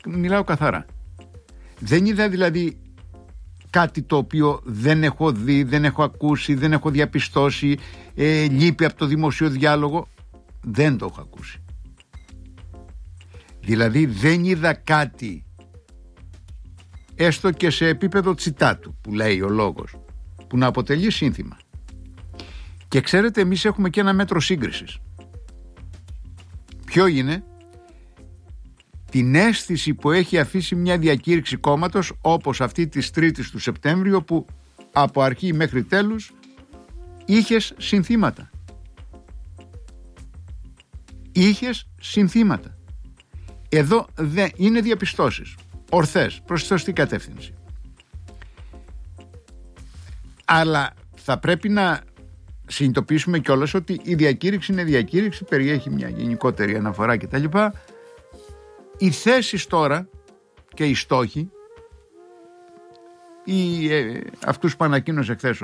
μιλάω καθαρά. Δεν είδα δηλαδή κάτι το οποίο δεν έχω δει, δεν έχω ακούσει, δεν έχω διαπιστώσει, λείπει από το δημοσιο διάλογο. Δεν το έχω ακούσει. Δηλαδή δεν είδα κάτι, έστω και σε επίπεδο τσιτάτου που λέει ο λόγος, που να αποτελεί σύνθημα. Και ξέρετε, εμείς έχουμε και ένα μέτρο σύγκρισης. Ποιο είναι? Την αίσθηση που έχει αφήσει μια διακήρυξη κόμματος όπως αυτή της 3ης του Σεπτέμβριο, που από αρχή μέχρι τέλους είχες συνθήματα. Είχες συνθήματα. Εδώ είναι διαπιστώσεις ορθές προς τη σωστή κατεύθυνση. Αλλά θα πρέπει να συνειδητοποιήσουμε κιόλας ότι η διακήρυξη είναι διακήρυξη, περιέχει μια γενικότερη αναφορά κτλ. Οι θέσεις τώρα και οι στόχοι, αυτούς που ανακοίνωσε χθες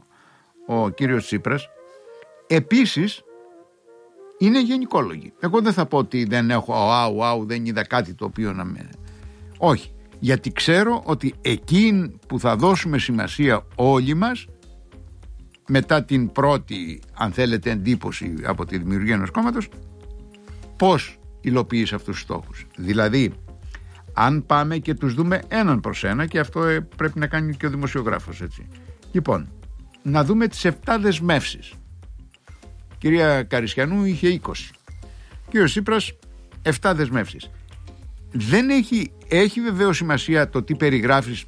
ο κύριος Τσίπρας, επίσης είναι γενικόλογοι. Εγώ δεν θα πω ότι δεν έχω δεν είδα κάτι το οποίο να με... Όχι, γιατί ξέρω ότι εκεί που θα δώσουμε σημασία όλοι μας, μετά την πρώτη, αν θέλετε, εντύπωση από τη δημιουργία ενός κόμματος, πώς υλοποιείς αυτούς τους στόχους. Δηλαδή, αν πάμε και τους δούμε έναν προς ένα, και αυτό πρέπει να κάνει και ο δημοσιογράφος, έτσι. Λοιπόν, να δούμε τις 7 δεσμεύσεις. Κυρία Καρισιανού είχε 20. Κύριος Τσίπρας 7 δεσμεύσεις. Δεν έχει βεβαίως σημασία το τι περιγράφεις,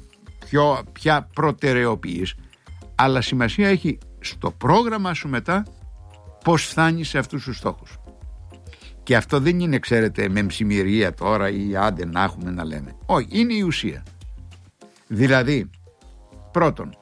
ποια προτεραιοποιείς, αλλά σημασία έχει στο πρόγραμμα σου μετά πώς φτάνεις σε αυτούς τους στόχους. Και αυτό δεν είναι, ξέρετε, με μψημυρία τώρα ή άντε να έχουμε να λέμε. Όχι, είναι η ουσία. Δηλαδή, πρώτον,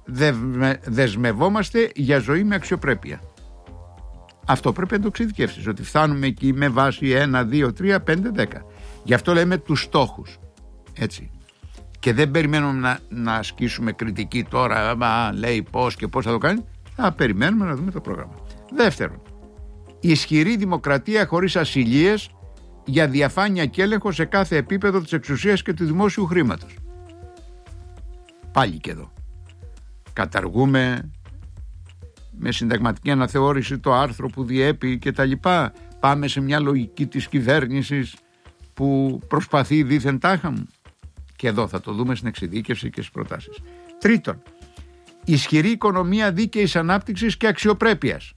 δεσμευόμαστε για ζωή με αξιοπρέπεια. Αυτό πρέπει να το εξειδικεύσεις, ότι φτάνουμε εκεί με βάση 1, 2, 3, 5, 10. Γι' αυτό λέμε τους στόχους. Έτσι. Και δεν περιμένουμε να ασκήσουμε κριτική τώρα, λέει πώς και πώς θα το κάνει. Θα περιμένουμε να δούμε το πρόγραμμα. Δεύτερον, ισχυρή δημοκρατία χωρίς ασυλίες, για διαφάνεια και έλεγχο σε κάθε επίπεδο της εξουσίας και του δημόσιου χρήματος. Πάλι και εδώ. Καταργούμε με συνταγματική αναθεώρηση το άρθρο που διέπει και τα λοιπά. Πάμε σε μια λογική της κυβέρνησης που προσπαθεί δήθεν τάχα μου. Και εδώ θα το δούμε στην εξειδίκευση και στις προτάσεις. Τρίτον, ισχυρή οικονομία δίκαιης ανάπτυξης και αξιοπρέπειας,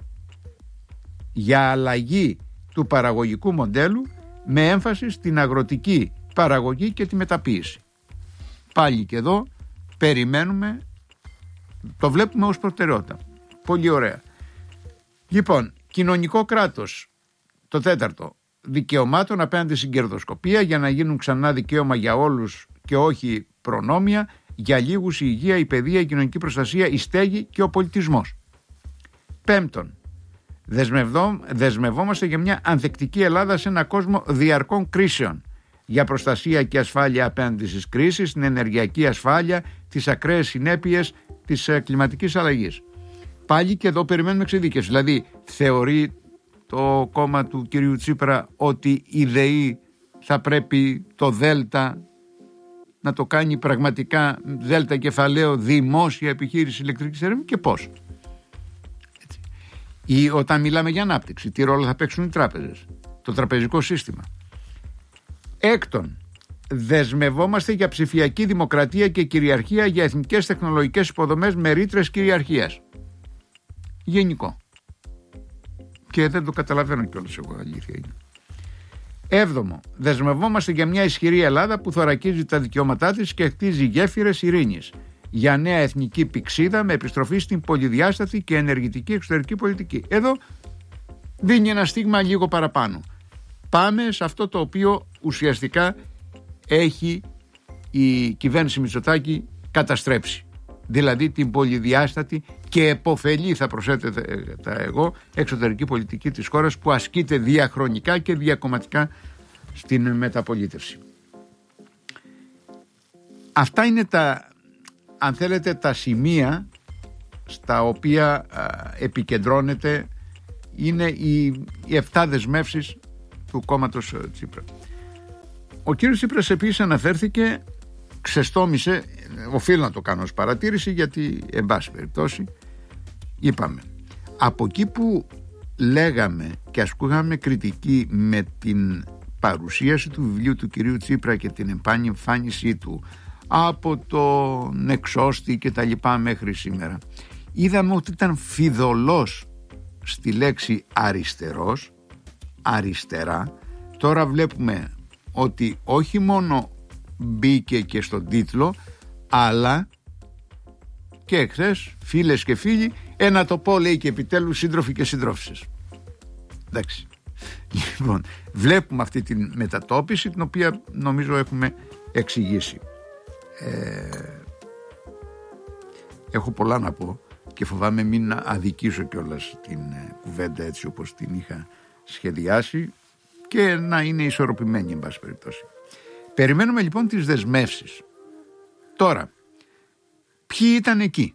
για αλλαγή του παραγωγικού μοντέλου με έμφαση στην αγροτική παραγωγή και τη μεταποίηση. Πάλι και εδώ περιμένουμε, το βλέπουμε ως προτεραιότητα. Πολύ ωραία. Λοιπόν, κοινωνικό κράτος, το τέταρτο, δικαιωμάτων απέναντι στην κερδοσκοπία, για να γίνουν ξανά δικαίωμα για όλους και όχι προνόμια, για λίγους η υγεία, η παιδεία, η κοινωνική προστασία, η στέγη και ο πολιτισμός. Πέμπτον, δεσμευόμαστε για μια ανθεκτική Ελλάδα σε ένα κόσμο διαρκών κρίσεων, για προστασία και ασφάλεια απέναντι στις κρίσεις, την ενεργειακή ασφάλεια, τις ακραίες συνέπειες της κλιματικής αλλαγής. Πάλι και εδώ περιμένουμε εξειδίκευση. Δηλαδή, θεωρεί το κόμμα του κυρίου Τσίπρα ότι η ΔΕΗ θα πρέπει το ΔΕΛΤΑ να το κάνει πραγματικά ΔΕΛΤΑ κεφαλαίο δημόσια επιχείρηση ηλεκτρικής έρευνας, και πώς? Έτσι. Ή όταν μιλάμε για ανάπτυξη, τι ρόλο θα παίξουν οι τράπεζες, το τραπεζικό σύστημα. Έκτον, δεσμευόμαστε για ψηφιακή δημοκρατία και κυριαρχία, για εθνικές τεχνολογικές υποδομές με ρήτρες κυριαρχίας. Γενικό. Και δεν το καταλαβαίνω κιόλας εγώ, αλήθεια είναι. Έβδομο, δεσμευόμαστε για μια ισχυρή Ελλάδα που θωρακίζει τα δικαιώματά της και χτίζει γέφυρες ειρήνης, για νέα εθνική πυξίδα με επιστροφή στην πολυδιάστατη και ενεργητική εξωτερική πολιτική. Εδώ δίνει ένα στίγμα λίγο παραπάνω. Πάμε σε αυτό το οποίο ουσιαστικά έχει η κυβέρνηση Μητσοτάκη καταστρέψει. Δηλαδή την πολυδιάστατη και επωφελή, θα προσθέτω εγώ, εξωτερική πολιτική της χώρας, που ασκείται διαχρονικά και διακομματικά στην μεταπολίτευση. Αυτά είναι αν θέλετε, τα σημεία στα οποία επικεντρώνεται, είναι οι 7 δεσμεύσεις του κόμματος Τσίπρα. Ο κύριος Τσίπρας επίσης αναφέρθηκε, ξεστόμησε, οφείλω να το κάνω ως παρατήρηση, γιατί εν πάση περιπτώσει είπαμε, από εκεί που λέγαμε και ασκούγαμε κριτική με την παρουσίαση του βιβλίου του κυρίου Τσίπρα και την εμφάνισή του από τον εξώστη και τα λοιπά μέχρι σήμερα, είδαμε ότι ήταν φιδωλός στη λέξη αριστερός, αριστερά. Τώρα βλέπουμε ότι όχι μόνο μπήκε και στον τίτλο, αλλά και εχθές, φίλες και φίλοι, να το πω, λέει, και επιτέλους σύντροφοι και συντρόφισσες. Εντάξει. Λοιπόν, βλέπουμε αυτή τη μετατόπιση, την οποία νομίζω έχουμε εξηγήσει. Έχω πολλά να πω και φοβάμαι μην αδικήσω κιόλας την κουβέντα έτσι όπως την είχα σχεδιάσει και να είναι ισορροπημένη εν πάση περιπτώσει. Περιμένουμε λοιπόν τις δεσμεύσεις. Τώρα, ποιοι ήταν εκεί?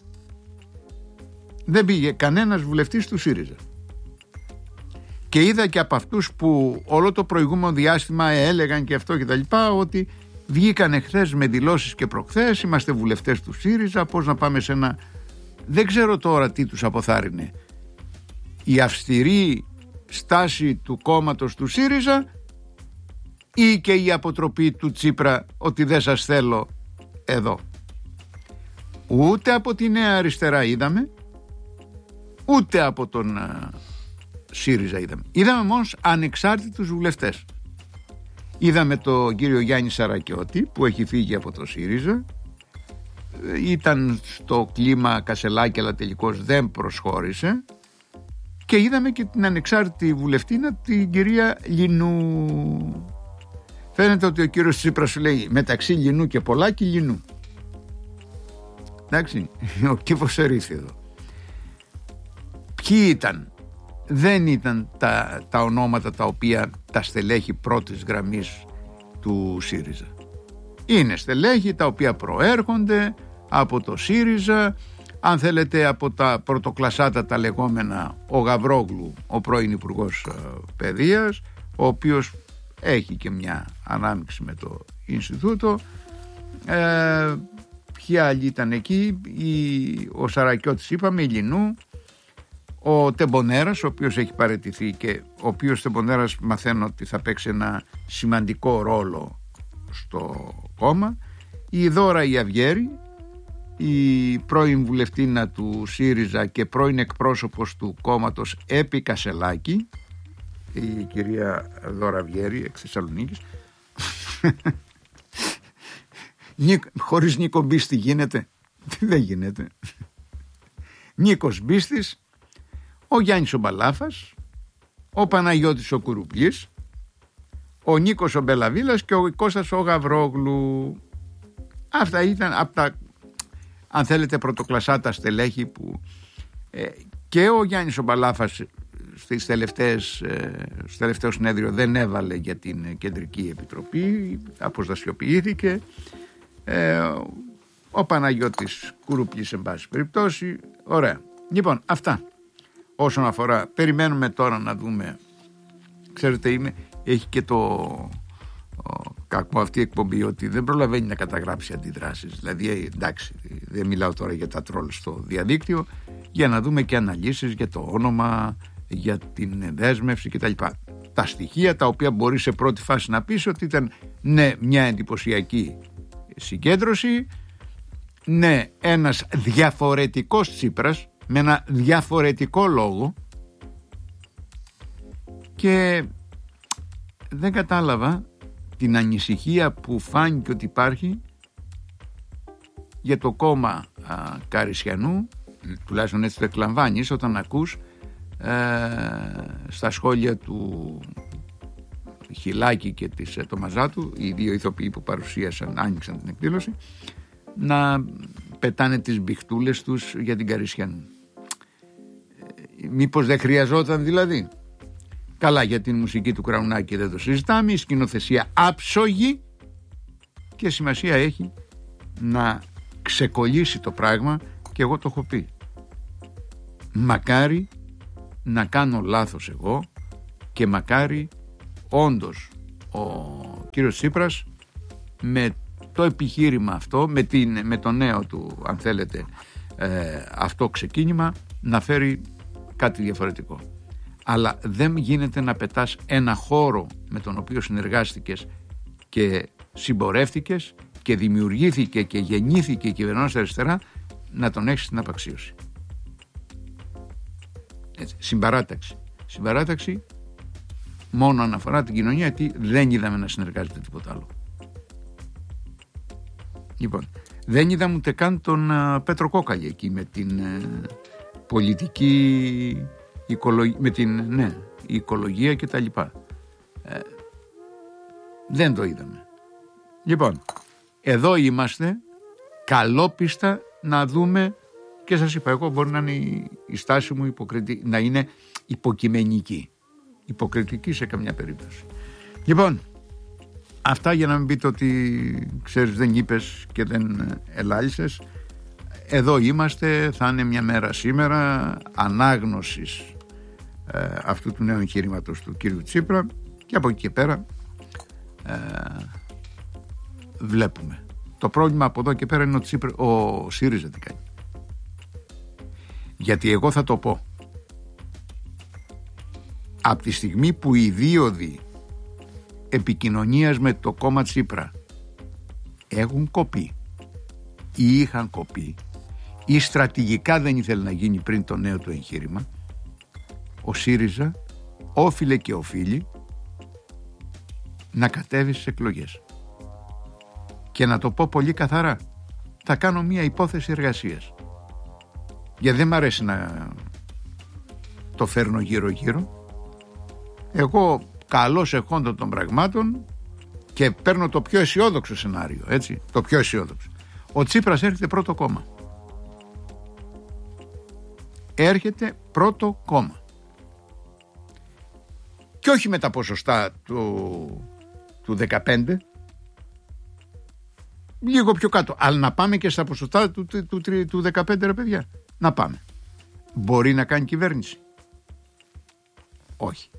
Δεν πήγε κανένας βουλευτής του ΣΥΡΙΖΑ. Και είδα και από αυτούς που όλο το προηγούμενο διάστημα έλεγαν και αυτό και τα λοιπά, ότι βγήκαν εχθές με δηλώσεις και προχθές, είμαστε βουλευτές του ΣΥΡΙΖΑ, πώς να πάμε σε ένα... Δεν ξέρω τώρα τι τους αποθάρρυνε. Η αυστηρή στάση του κόμματος του ΣΥΡΙΖΑ ή και η αποτροπή του Τσίπρα ότι δεν σας θέλω εδώ. Ούτε από τη Νέα Αριστερά είδαμε, ούτε από τον ΣΥΡΙΖΑ είδαμε. Είδαμε μόνο ανεξάρτητους βουλευτές. Είδαμε τον κύριο Γιάννη Σαρακιώτη που έχει φύγει από το ΣΥΡΙΖΑ, ήταν στο κλίμα Κασελάκη αλλά τελικώς δεν προσχώρησε, και είδαμε και την ανεξάρτητη βουλευτήνα, την κυρία Λινού. Φαίνεται ότι ο κύριος Τσίπρας σου λέει μεταξύ Λινού και Πολάκη Λινού. Εντάξει, ο κύφος ερήθη εδώ. Ποιοι ήταν? Δεν ήταν τα ονόματα τα οποία τα στελέχη πρώτης γραμμής του ΣΥΡΙΖΑ. Είναι στελέχη τα οποία προέρχονται από το ΣΥΡΙΖΑ, αν θέλετε από τα πρωτοκλασάτα τα λεγόμενα, ο Γαβρόγλου, ο πρώην Υπουργός Παιδείας, ο οποίος έχει και μια ανάμειξη με το Ινστιτούτο. Ποιοι άλλοι ήταν εκεί? Ο Σαρακιώτης είπαμε, η Λινού, ο Τεμπονέρας, ο οποίος έχει παραιτηθεί και ο οποίος Τεμπονέρας μαθαίνω ότι θα παίξει ένα σημαντικό ρόλο στο κόμμα, η Δώρα η Αυγέρη, η πρώην βουλευτήνα του ΣΥΡΙΖΑ και πρώην εκπρόσωπος του κόμματος επί Κασελάκη, η κυρία Δώρα Αυγέρη εξ Θεσσαλονίκης. Χωρίς Νίκο Μπίστη γίνεται? Δεν γίνεται. Νίκος Μπίστης, ο Γιάννης ο Μπαλάφας, ο Παναγιώτης ο Κουρουπλής, ο Νίκος ο Μπελαβίλας και ο Κώστας ο Γαβρόγλου. Αυτά ήταν από τα, αν θέλετε, πρωτοκλασάτα στελέχη που και ο Γιάννης ο Μπαλάφας στο τελευταίο συνέδριο δεν έβαλε για την Κεντρική Επιτροπή, αποστασιοποιήθηκε. Ο Παναγιώτης Κουρουπλής εν πάση περιπτώσει. Ωραία. Λοιπόν, αυτά όσον αφορά. Περιμένουμε τώρα να δούμε. Ξέρετε, έχει και το κακό αυτή η εκπομπή ότι δεν προλαβαίνει να καταγράψει αντιδράσεις. Δηλαδή, εντάξει, δεν μιλάω τώρα για τα τρόλ στο διαδίκτυο, για να δούμε και αναλύσεις για το όνομα, για την δέσμευση κτλ. Τα στοιχεία τα οποία μπορεί σε πρώτη φάση να πεις ότι ήταν ναι μια εντυπωσιακή συγκέντρωση, ναι ένας διαφορετικός Τσίπρας με ένα διαφορετικό λόγο, και δεν κατάλαβα την ανησυχία που φάνηκε ότι υπάρχει για το κόμμα Καρισιανού, τουλάχιστον έτσι το εκλαμβάνεις όταν ακούς στα σχόλια του Χιλάκη και της Τομαζάτου, οι δύο ηθοποιοί που άνοιξαν την εκδήλωση, να πετάνε τις μπιχτούλες τους για την Καρισιανού. Μήπως δεν χρειαζόταν δηλαδή? Καλά, για την μουσική του Κραουνάκη δεν το συζητάμε, η σκηνοθεσία άψογη, και σημασία έχει να ξεκολλήσει το πράγμα, και εγώ το έχω πει. Μακάρι να κάνω λάθος εγώ, και μακάρι όντως ο κύριος Τσίπρας με το επιχείρημα αυτό, με το νέο του, αν θέλετε, αυτό ξεκίνημα, να φέρει κάτι διαφορετικό. Αλλά δεν γίνεται να πετάς ένα χώρο με τον οποίο συνεργάστηκες και συμπορεύτηκες και δημιουργήθηκε και γεννήθηκε η κυβερνώντας αριστερά, να τον έχεις στην απαξίωση. Έτσι, συμπαράταξη μόνο αναφορά την κοινωνία, γιατί δεν είδαμε να συνεργάζεται τίποτα άλλο. Λοιπόν, δεν είδαμε ούτε καν τον Πέτρο Κόκαλη εκεί με την πολιτική με την οικολογία και τα λοιπά. Δεν το είδαμε. Λοιπόν, εδώ είμαστε καλόπιστα να δούμε, και σας είπα, εγώ μπορεί να είναι η στάση μου να είναι υποκειμενική, υποκριτική σε καμιά περίπτωση. Λοιπόν, αυτά για να μην πείτε ότι ξέρεις δεν είπες και δεν ελάλησες. Εδώ είμαστε, θα είναι μια μέρα σήμερα ανάγνωσης αυτού του νέου εγχειρήματος του κύριου Τσίπρα, και από εκεί και πέρα βλέπουμε. Το πρόβλημα από εδώ και πέρα είναι ο ΣΥΡΙΖΑ τι κάνει. Γιατί εγώ θα το πω, από τη στιγμή που οι δίωδοι επικοινωνίας με το κόμμα Τσίπρα έχουν κοπεί ή είχαν κοπεί ή στρατηγικά δεν ήθελε να γίνει πριν το νέο του εγχείρημα, ο ΣΥΡΙΖΑ όφιλε και οφείλει να κατέβει στις εκλογές. Και να το πω πολύ καθαρά, θα κάνω μια υπόθεση εργασίας, γιατί δεν μ' αρέσει να το φέρνω γύρω-γύρω. Εγώ, καλώς εχόντων των πραγμάτων, και παίρνω το πιο αισιόδοξο σενάριο, έτσι, το πιο αισιόδοξο. Ο Τσίπρας έρχεται πρώτο κόμμα. Έρχεται πρώτο κόμμα. Και όχι με τα ποσοστά του 15, λίγο πιο κάτω, αλλά να πάμε και στα ποσοστά του 15, ρε παιδιά. Να πάμε. Μπορεί να κάνει κυβέρνηση? Όχι.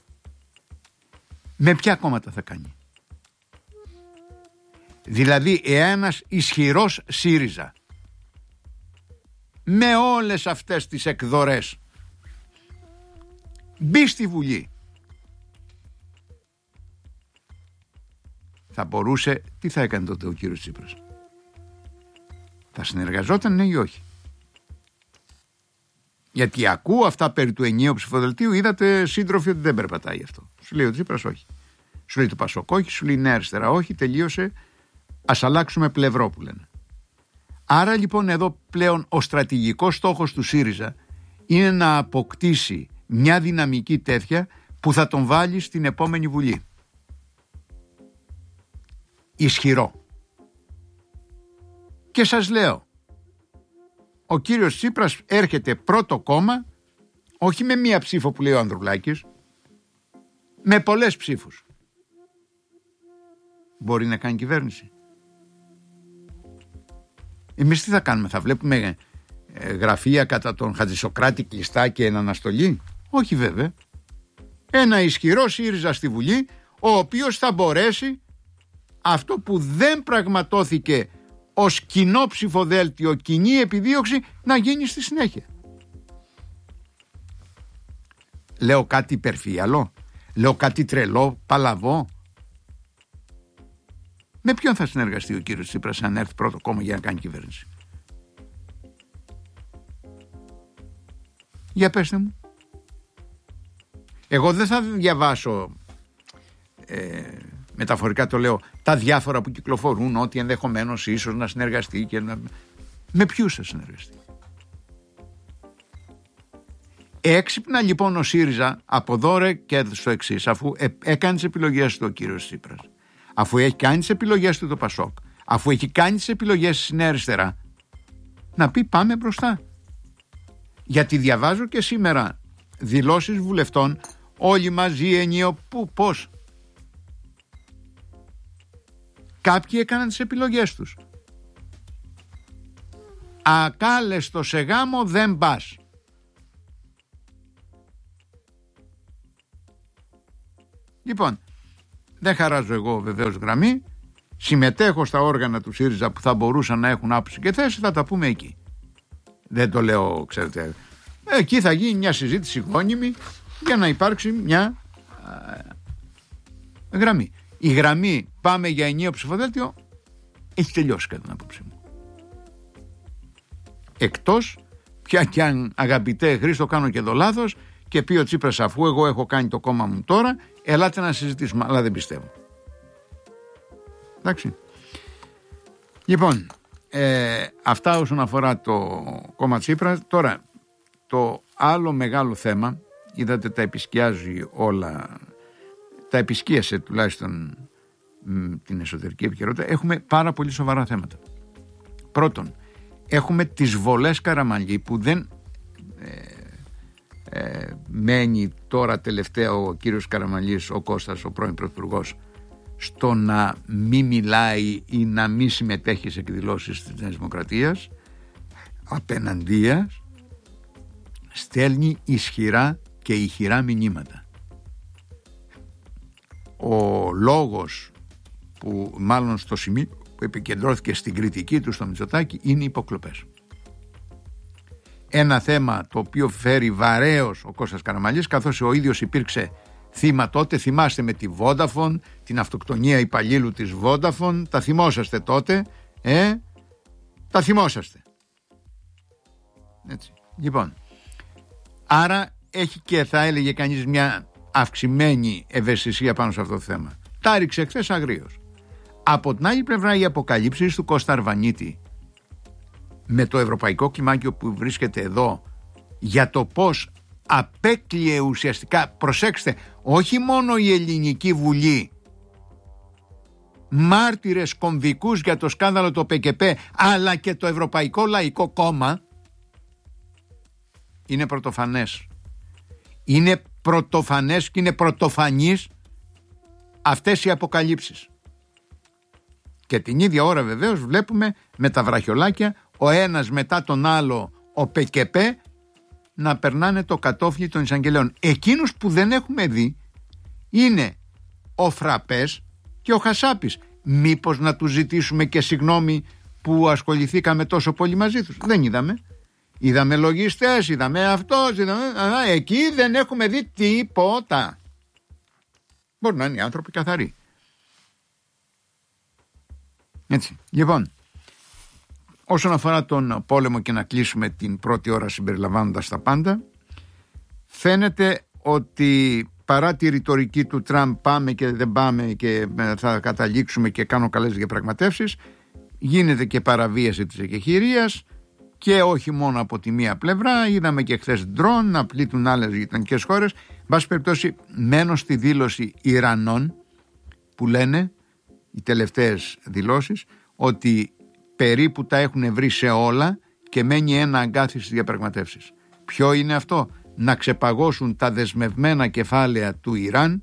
Με ποια κόμματα θα κάνει? Δηλαδή ένας ισχυρός ΣΥΡΙΖΑ με όλες αυτές τις εκδορές μπει στη Βουλή, θα μπορούσε, τι θα έκανε τότε ο κύριος Τσίπρας? Θα συνεργαζόταν, ναι ή όχι? Γιατί ακούω αυτά περί του ενιαίου ψηφοδελτίου, είδατε σύντροφοι ότι δεν περπατάει αυτό. Σου λέει ο Τσίπρας όχι. Σου λέει το Πασόκ όχι, σου λέει Νέα Αριστερά όχι, τελείωσε, ας αλλάξουμε πλευρό που λένε. Άρα λοιπόν εδώ πλέον ο στρατηγικός στόχος του ΣΥΡΙΖΑ είναι να αποκτήσει μια δυναμική τέτοια που θα τον βάλει στην επόμενη Βουλή. Ισχυρό. Και σας λέω, ο κύριος Τσίπρας έρχεται πρώτο κόμμα, όχι με μία ψήφο που λέει ο Ανδρουλάκης, με πολλές ψήφους. Μπορεί να κάνει κυβέρνηση? Εμείς τι θα κάνουμε? Θα βλέπουμε γραφεία κατά τον Χατζησοκράτη κλειστά και εν αναστολή? Όχι βέβαια. Ένα ισχυρό ΣΥΡΙΖΑ στη Βουλή, ο οποίος θα μπορέσει αυτό που δεν πραγματώθηκε ως κοινό ψηφοδέλτιο, κοινή επιδίωξη, να γίνει στη συνέχεια. Λέω κάτι υπερφύαλο? Λέω κάτι τρελό, παλαβό? Με ποιον θα συνεργαστεί ο κύριος Τσίπρας αν έρθει πρώτο κόμμα για να κάνει κυβέρνηση? Για πέστε μου. Εγώ δεν θα διαβάσω, μεταφορικά το λέω, τα διάφορα που κυκλοφορούν, ότι ενδεχομένως ίσως να συνεργαστεί και να... Με ποιους θα συνεργαστεί? Έξυπνα λοιπόν ο ΣΥΡΙΖΑ από δώρε και στο εξής, αφού έκανε τις επιλογές του ο κύριος Τσίπρας, αφού έχει κάνει τις επιλογές του το Πασόκ, αφού έχει κάνει τις επιλογές της Νέα Αριστερά, να πει πάμε μπροστά. Γιατί διαβάζω και σήμερα δηλώσεις βουλευτών, όλοι μαζί ενίο, πώς. Κάποιοι έκαναν τις επιλογές τους. Ακάλεστο σε γάμο δεν πας. Λοιπόν, δεν χαράζω εγώ βεβαίως γραμμή, συμμετέχω στα όργανα του ΣΥΡΙΖΑ που θα μπορούσαν να έχουν άποψη και θέση, θα τα πούμε εκεί. Δεν το λέω, ξέρετε. Εκεί θα γίνει μια συζήτηση γόνιμη για να υπάρξει μια γραμμή. Η γραμμή πάμε για ενιαίο ψηφοδέλτιο έχει τελειώσει κατά την άποψή μου. Εκτός πια κι αν, αγαπητέ Χρήστο, κάνω και εδώ λάθος και πει ο Τσίπρας, αφού εγώ έχω κάνει το κόμμα μου τώρα, ελάτε να συζητήσουμε, αλλά δεν πιστεύω. Εντάξει. Λοιπόν, αυτά όσον αφορά το κόμμα Τσίπρας. Τώρα, το άλλο μεγάλο θέμα, είδατε τα επισκιάζει όλα, τα επισκίασε τουλάχιστον την εσωτερική επικαιρότητα. Έχουμε πάρα πολύ σοβαρά θέματα. Πρώτον, έχουμε τις βολές Καραμανλή που δεν μένει τώρα τελευταία ο κύριος Καραμανλής, ο Κώστας, ο πρώην πρωθυπουργός, στο να μην μιλάει ή να μην συμμετέχει σε εκδηλώσεις της Νέας Δημοκρατίας. Απέναντίας στέλνει ισχυρά και ηχηρά μηνύματα. Ο λόγος που μάλλον στο σημείο που επικεντρώθηκε στην κριτική του στο Μητσοτάκη είναι οι υποκλοπές. Ένα θέμα το οποίο φέρει βαρέως ο Κώστας Καραμανλής, καθώς ο ίδιος υπήρξε θύμα τότε. Θυμάστε με τη Vodafone, την αυτοκτονία υπαλλήλου της Vodafone, τα θυμόσαστε τότε, τα θυμόσαστε. Έτσι. Λοιπόν, άρα έχει και θα έλεγε κανείς μια αυξημένη ευαισθησία πάνω σε αυτό το θέμα. Τα ρίξε χθες αγρίως. Από την άλλη πλευρά, οι αποκαλύψεις του Κώστα Αρβανίτη με το ευρωπαϊκό κλιμάκιο που βρίσκεται εδώ για το πώς απέκλειε ουσιαστικά, προσέξτε, όχι μόνο η Ελληνική Βουλή, μάρτυρες κομβικούς για το σκάνδαλο το ΠΚΠ, αλλά και το Ευρωπαϊκό Λαϊκό Κόμμα, είναι πρωτοφανές. Είναι πρωτοφανές και είναι πρωτοφανής αυτές οι αποκαλύψεις. Και την ίδια ώρα βεβαίως βλέπουμε με τα βραχιολάκια ο ένας μετά τον άλλο ο ΠΚΠ να περνάνε το κατόφλι των εισαγγελέων. Εκείνους που δεν έχουμε δει είναι ο Φραπές και ο Χασάπης. Μήπως να τους ζητήσουμε και συγγνώμη που ασχοληθήκαμε τόσο πολύ μαζί τους? Δεν είδαμε. Είδαμε λογιστές, είδαμε αυτός, εκεί δεν έχουμε δει τίποτα. Μπορεί να είναι οι άνθρωποι καθαροί. Έτσι. Λοιπόν, όσον αφορά τον πόλεμο και να κλείσουμε την πρώτη ώρα συμπεριλαμβάνοντας τα πάντα, φαίνεται ότι παρά τη ρητορική του Τραμπ, πάμε και δεν πάμε και θα καταλήξουμε και κάνω καλές διαπραγματεύσεις, γίνεται και παραβίαση της εκεχηρίας και όχι μόνο από τη μία πλευρά. Είδαμε και χθες ντρόν να πλήττουν άλλες γειτονικές χώρες. Εν πάση περιπτώσει, μένω στη δήλωση Ιρανών που λένε, οι τελευταίες δηλώσεις, ότι περίπου τα έχουν βρει σε όλα και μένει ένα αγκάθι στις διαπραγματεύσεις. Ποιο είναι αυτό? Να ξεπαγώσουν τα δεσμευμένα κεφάλαια του Ιράν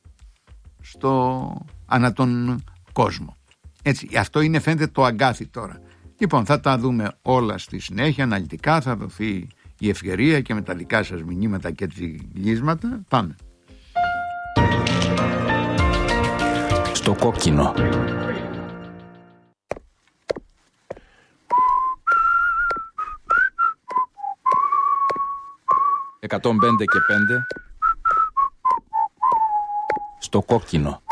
ανά τον κόσμο. Έτσι, αυτό είναι, φαίνεται, το αγκάθι τώρα. Λοιπόν, θα τα δούμε όλα στη συνέχεια, αναλυτικά, θα δοθεί η ευκαιρία και με τα δικά σας μηνύματα και τσιγλίσματα. Πάμε. Στο κόκκινο. «105 και 5» στο κόκκινο.